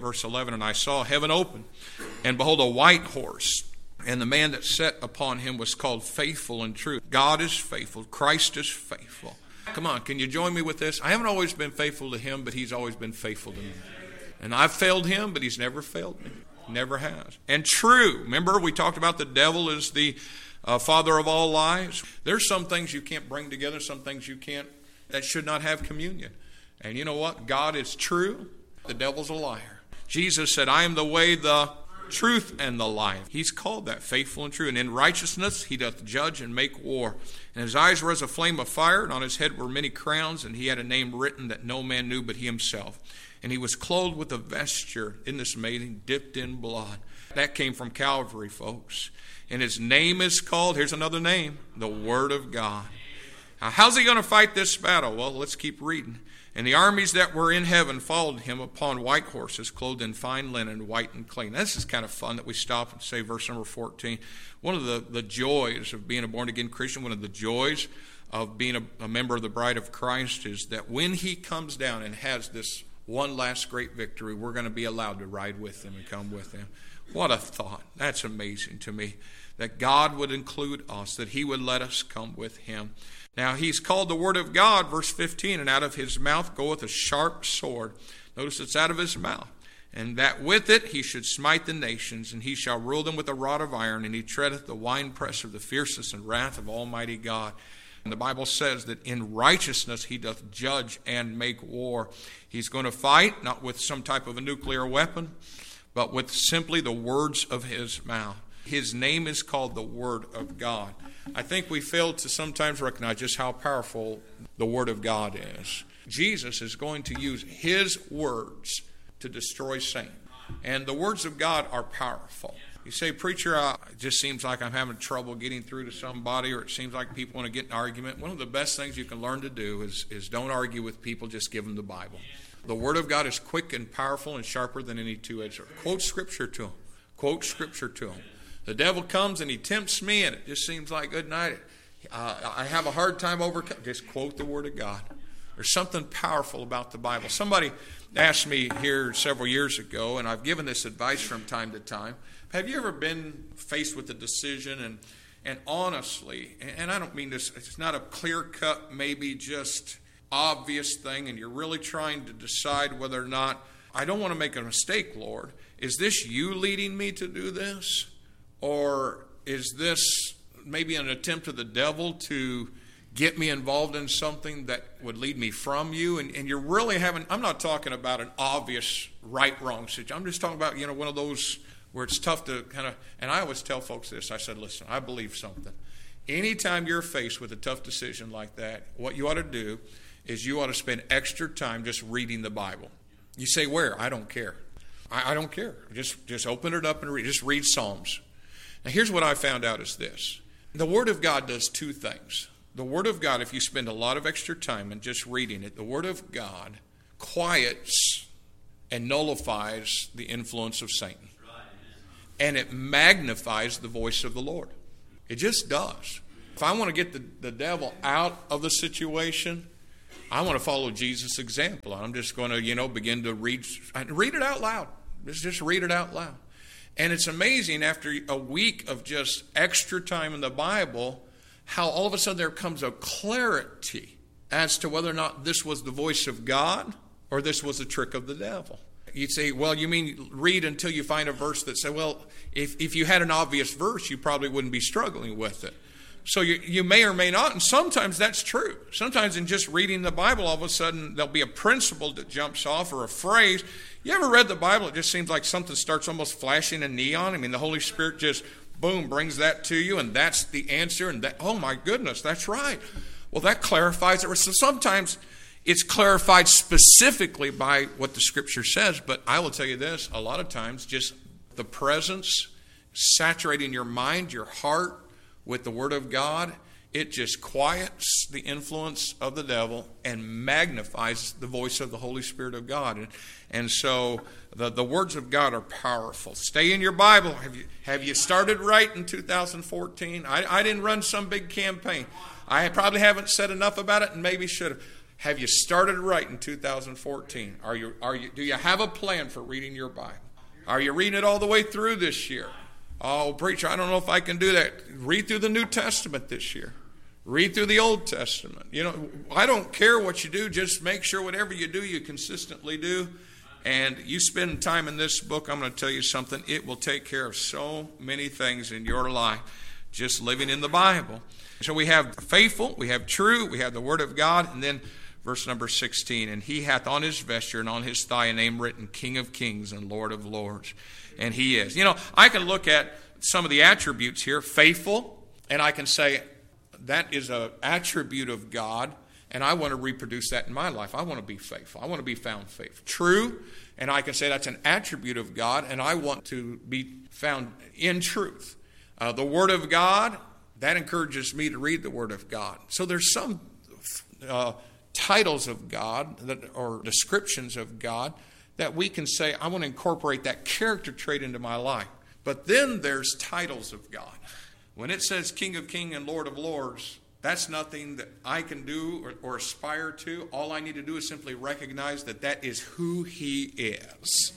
verse 11, and I saw heaven open, and behold, a white horse. And the man that sat upon him was called Faithful and True. God is faithful. Christ is faithful. Come on, can you join me with this? I haven't always been faithful to him, but he's always been faithful to me. And I've failed him, but he's never failed me. Never has. And true. Remember, we talked about the devil is the father of all lies. There's some things you can't bring together, some things you can't, that should not have communion. And you know what? God is true. The devil's a liar. Jesus said, I am the way, the truth, and the life. He's called that faithful and true. And in righteousness he doth judge and make war. And his eyes were as a flame of fire, and on his head were many crowns, and he had a name written that no man knew but he himself. And he was clothed with a vesture, isn't this amazing, dipped in blood. That came from Calvary, folks. And his name is called, here's another name, the Word of God. Now, how's he going to fight this battle? Well, let's keep reading. And the armies that were in heaven followed him upon white horses, clothed in fine linen, white and clean. This is kind of fun that we stop and say verse number 14. One of the joys of being a born-again Christian, one of the joys of being a member of the bride of Christ is that when he comes down and has this one last great victory, we're going to be allowed to ride with him and come with him. What a thought. That's amazing to me, that God would include us, that he would let us come with him. Now, he's called the Word of God, verse 15, and out of his mouth goeth a sharp sword. Notice it's out of his mouth. And that with it he should smite the nations, and he shall rule them with a rod of iron, and he treadeth the winepress of the fierceness and wrath of Almighty God. And the Bible says that in righteousness he doth judge and make war. He's going to fight, not with some type of a nuclear weapon, but with simply the words of his mouth. His name is called the Word of God. I think we fail to sometimes recognize just how powerful the Word of God is. Jesus is going to use his words to destroy Satan. And the words of God are powerful. You say, preacher, it just seems like I'm having trouble getting through to somebody, or it seems like people want to get in an argument. One of the best things you can learn to do is don't argue with people, just give them the Bible. The Word of God is quick and powerful and sharper than any two-edged sword. Quote Scripture to them. Quote Scripture to them. The devil comes and he tempts me, and it just seems like good night. I have a hard time overcoming. Just quote the Word of God. There's something powerful about the Bible. Somebody asked me here several years ago, and I've given this advice from time to time. Have you ever been faced with a decision and honestly, and I don't mean this, it's not a clear-cut, maybe just obvious thing, and you're really trying to decide whether or not, I don't want to make a mistake, Lord. Is this you leading me to do this? Or is this maybe an attempt of the devil to get me involved in something that would lead me from you? And you're really having, I'm not talking about an obvious right-wrong situation. I'm just talking about, one of those where it's tough to kind of, and I always tell folks this. I said, listen, I believe something. Anytime you're faced with a tough decision like that, what you ought to do is you ought to spend extra time just reading the Bible. You say, where? I don't care. I don't care. Just open it up and read. Just read Psalms. Now, here's what I found out is this. The Word of God does two things. The Word of God, if you spend a lot of extra time in just reading it, the Word of God quiets and nullifies the influence of Satan. And it magnifies the voice of the Lord. It just does. If I want to get the devil out of the situation, I want to follow Jesus' example. I'm just going to, begin to read it out loud. Just read it out loud. And it's amazing after a week of just extra time in the Bible, how all of a sudden there comes a clarity as to whether or not this was the voice of God or this was a trick of the devil. You'd say, well, you mean read until you find a verse that says, well, if you had an obvious verse, you probably wouldn't be struggling with it. So you may or may not, and sometimes that's true. Sometimes in just reading the Bible, all of a sudden there'll be a principle that jumps off or a phrase. You ever read the Bible? It just seems like something starts almost flashing in neon. I mean, the Holy Spirit just, boom, brings that to you, and that's the answer. And that, oh my goodness, that's right. Well, that clarifies it. So sometimes it's clarified specifically by what the Scripture says, but I will tell you this, a lot of times just the presence, saturating your mind, your heart with the Word of God, it just quiets the influence of the devil and magnifies the voice of the Holy Spirit of God. And so the words of God are powerful. Stay in your Bible. Have you started right in 2014? I didn't run some big campaign. I probably haven't said enough about it and maybe should have. Have you started right in 2014? Do you have a plan for reading your Bible? Are you reading it all the way through this year? Oh, preacher, I don't know if I can do that. Read through the New Testament this year. Read through the Old Testament. You know, I don't care what you do. Just make sure whatever you do, you consistently do. And you spend time in this book, I'm going to tell you something. It will take care of so many things in your life, just living in the Bible. So we have faithful, we have true, we have the Word of God, and then verse number 16, and he hath on his vesture and on his thigh a name written, King of Kings and Lord of Lords. And he is. You know, I can look at some of the attributes here, faithful, and I can say that is an attribute of God, and I want to reproduce that in my life. I want to be faithful. I want to be found faithful. True, and I can say that's an attribute of God, and I want to be found in truth. The Word of God, that encourages me to read the Word of God. So there's some titles of God or descriptions of God that we can say, I want to incorporate that character trait into my life. But then there's titles of God. When it says King of Kings and Lord of Lords, that's nothing that I can do or aspire to. All I need to do is simply recognize that that is who he is.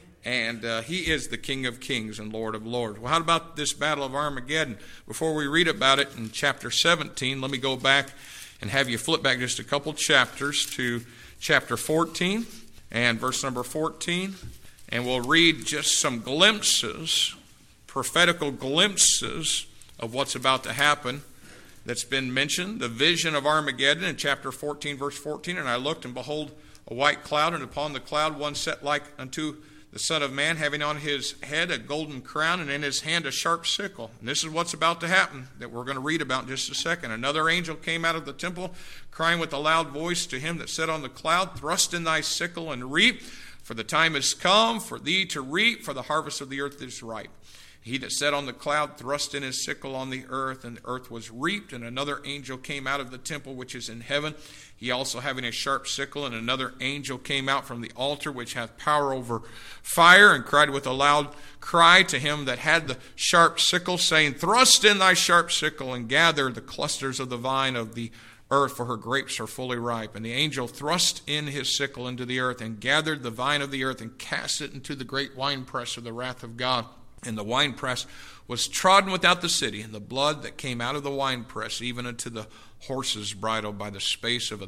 And he is the King of Kings and Lord of Lords. Well, how about this Battle of Armageddon? Before we read about it in chapter 17, let me go back and have you flip back just a couple chapters to chapter 14 and verse number 14. And we'll read just some glimpses, prophetical glimpses of what's about to happen that's been mentioned. The vision of Armageddon in chapter 14, verse 14. And I looked, and behold, a white cloud, and upon the cloud one set like unto the Son of Man, having on his head a golden crown, and in his hand a sharp sickle. And this is what's about to happen that we're going to read about in just a second. Another angel came out of the temple, crying with a loud voice to him that sat on the cloud, Thrust in thy sickle and reap, for the time is come for thee to reap, for the harvest of the earth is ripe. He that sat on the cloud thrust in his sickle on the earth, and the earth was reaped. And another angel came out of the temple which is in heaven, he also having a sharp sickle. And another angel came out from the altar which hath power over fire, and cried with a loud cry to him that had the sharp sickle, saying, Thrust in thy sharp sickle, and gather the clusters of the vine of the earth, for her grapes are fully ripe. And the angel thrust in his sickle into the earth, and gathered the vine of the earth, and cast it into the great winepress of the wrath of God. And the winepress was trodden without the city, and the blood that came out of the winepress, even unto the horses' bridle, by the space of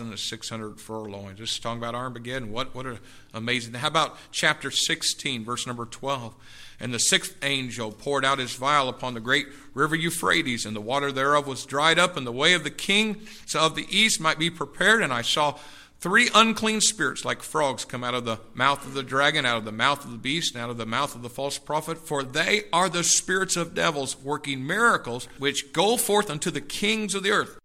1,600 furlongs. This is talking about Armageddon. What an amazing thing. How about chapter 16, verse number 12? And the sixth angel poured out his vial upon the great river Euphrates, and the water thereof was dried up, and the way of the kings of the east might be prepared. And I saw 3 unclean spirits like frogs come out of the mouth of the dragon, out of the mouth of the beast, and out of the mouth of the false prophet. For they are the spirits of devils, working miracles, which go forth unto the kings of the earth